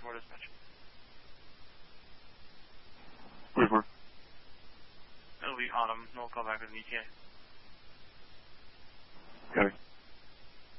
Baltimore Dispatch. Wait for. It'll be Autumn. No call back with an ETA. Got it.